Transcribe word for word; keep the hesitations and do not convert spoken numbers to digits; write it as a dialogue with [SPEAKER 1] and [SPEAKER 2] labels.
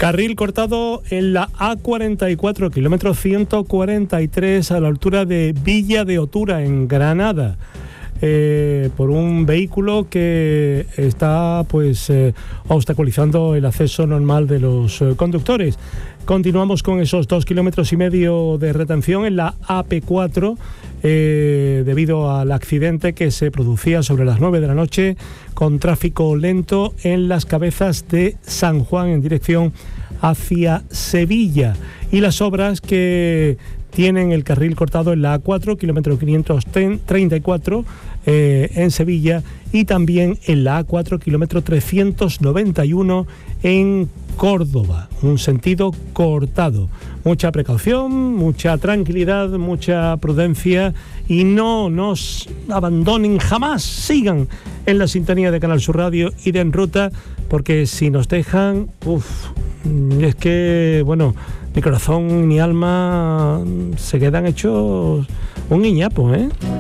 [SPEAKER 1] Carril cortado en la A cuarenta y cuatro, kilómetro ciento cuarenta y tres, a la altura de Villa de Otura, en Granada. Eh, por un vehículo que está pues eh, obstaculizando el acceso normal de los eh, conductores. Continuamos con esos dos kilómetros y medio de retención en la A P cuatro eh, debido al accidente que se producía sobre las nueve de la noche, con tráfico lento en Las Cabezas de San Juan en dirección hacia Sevilla, y las obras que tienen el carril cortado en la A cuatro, kilómetro quinientos treinta y cuatro, eh, en Sevilla, y también en la A cuatro, kilómetro trescientos noventa y uno, en Córdoba, un sentido cortado. Mucha precaución, mucha tranquilidad, mucha prudencia, y no nos abandonen jamás, sigan en la sintonía de Canal Sur Radio y de En Ruta, porque si nos dejan, uff, es que, bueno, mi corazón y mi alma se quedan hechos un guiñapo, ¿eh?